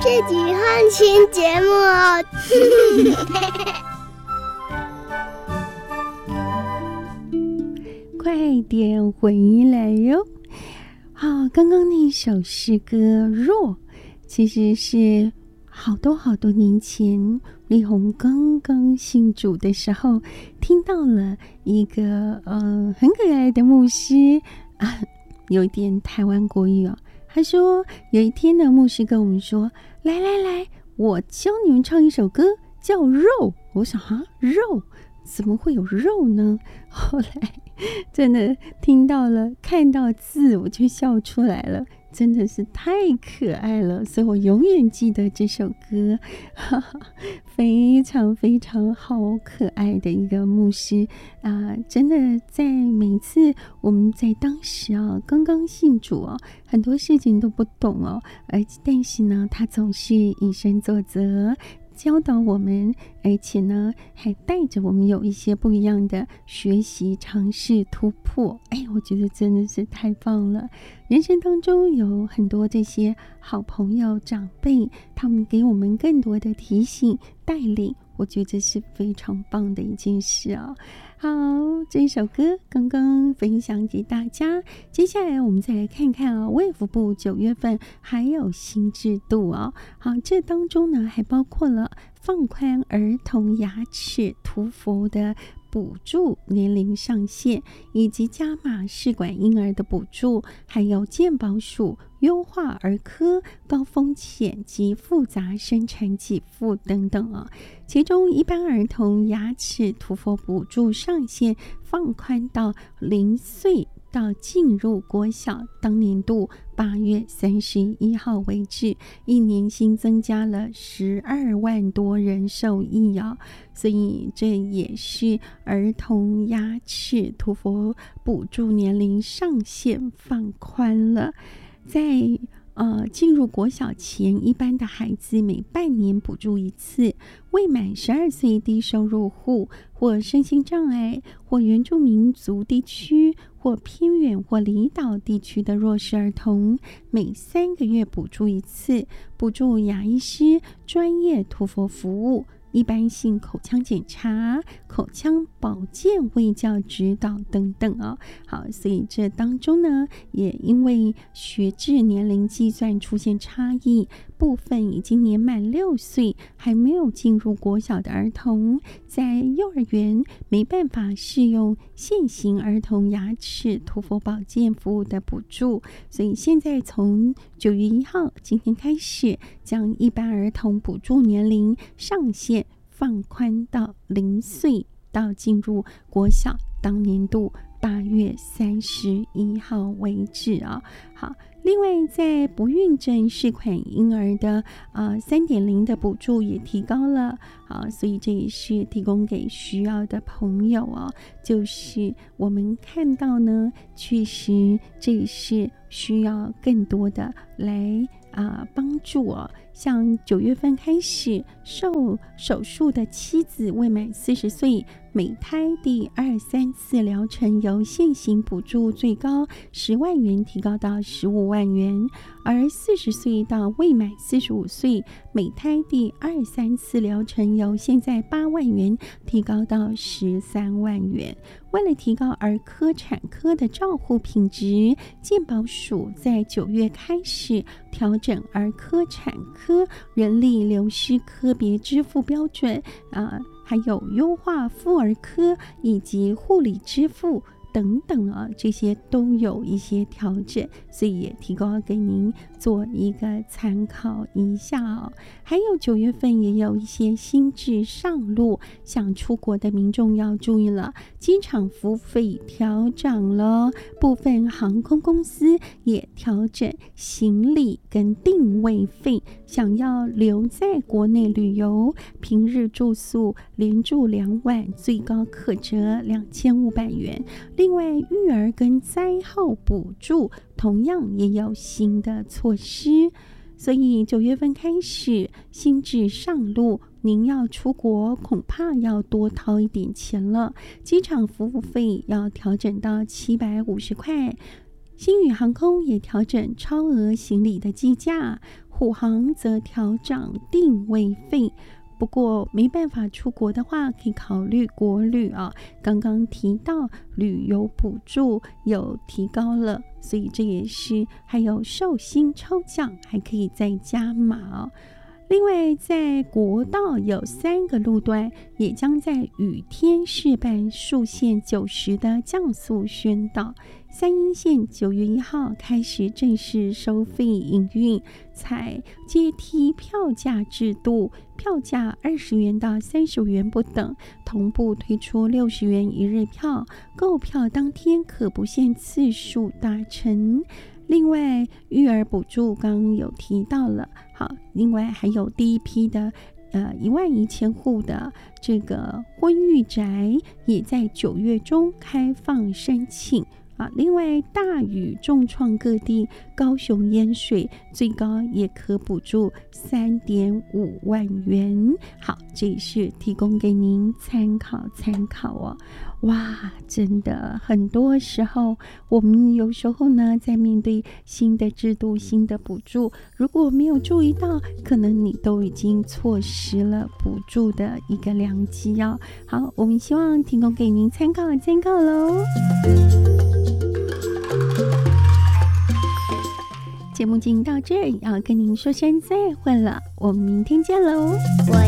这集换新节目哦。 快点回来哟！好，刚刚那首诗歌《若》，其实是好多年前丽红刚刚信主的时候，听到了一个很可爱的牧师啊，有一点台湾国语哦。他说有一天呢，牧师跟我们说：“来，我教你们唱一首歌，叫《肉》。”我想肉怎么会有肉呢？后来真的听到了，看到字我就笑出来了，真的是太可爱了，所以我永远记得这首歌，非常好可爱的一个牧师啊！真的在每次我们在当时啊，刚刚信主哦，很多事情都不懂哦，但是呢，他总是以身作则，教导我们，而且呢，还带着我们有一些不一样的学习、尝试、突破。我觉得真的是太棒了！人生当中有很多这些好朋友、长辈，他们给我们更多的提醒、带领，我觉得这是非常棒的一件事哦。好，这首歌刚刚分享给大家，接下来我们再来看看卫福部9月份还有新制度哦。好，这当中呢还包括了放宽儿童牙齿涂氟的补助年龄上限，以及加码试管婴儿的补助，还有健保署优化儿科高风险及复杂生产给付等等啊。其中一般儿童牙齿涂氟补助上限放宽到0岁到进入国小当年度8月31号为止，一年新增加了12万多人受益哦，所以这也是儿童牙齿涂氟补助年龄上限放宽了。在进入国小前，一般的孩子每半年补助一次，未满12岁低收入户或身心障碍或原住民族地区或偏远或离岛地区的弱势儿童，每3个月补助一次，补助牙医师专业涂氟服务、一般性口腔检查、口腔保健卫教指导等等哦。好，所以这当中呢，也因为学制年龄计算出现差异，部分已经年满6岁还没有进入国小的儿童，在幼儿园没办法适用现行儿童牙齿涂氟保健服务的补助，所以现在从9月1号今天开始，将一般儿童补助年龄上限放宽到0岁到进入国小当年度8月31号为止啊。好，另外在不孕症试管婴儿的3.0 的补助也提高了，好，所以这也是提供给需要的朋友哦。就是我们看到呢，确实这也是需要更多的来帮助哦。像9月份开始，受手术的妻子未满40岁，每胎第2、3次疗程由现行补助最高10万元提高到15万元，而40岁到未满45岁，每胎第2、3次疗程由现在8万元提高到13万元。为了提高儿科、产科的照护品质，健保署在9月开始调整儿科、产科人力流失科别支付标准还有优化妇儿科以及护理支付等等啊，这些都有一些调整，所以也提供给您做一个参考一下哦。还有9月份也有一些新制上路，想出国的民众要注意了，机场服务费调涨了，部分航空公司也调整行李跟定位费，想要留在国内旅游，平日住宿连住2晚，最高可折2500元。另外，育儿跟灾后补助同样也有新的措施，所以9月份开始新制上路，您要出国恐怕要多掏一点钱了，机场服务费要调整到750块。星宇航空也调整超额行李的计价， 虎航则调涨定位费。不过没办法出国的话，可以考虑国旅啊。刚刚提到旅游补助有提高了，所以这也是还有寿星抽奖还可以再加码哦。另外，在国道有3个路段也将在雨天试办速限90的降速宣导。三鶯线9月1号开始正式收费营运，采阶梯票价制度，票价20元到35元不等，同步推出60元一日票，购票当天可不限次数搭乘。另外，育儿补助刚刚有提到了，好，另外还有第一批的11000户的这个婚育宅，也在9月中开放申请。另外大雨重创各地，高雄淹水最高也可补助3.5万元。好，这也是提供给您参考哦。哇，真的很多时候我们有时候呢，在面对新的制度、新的补助，如果没有注意到，可能你都已经错失了补助的一个良机哦。好，我们希望提供给您参考咯。节目进行到这儿，要跟您说声再会了，我们明天见喽。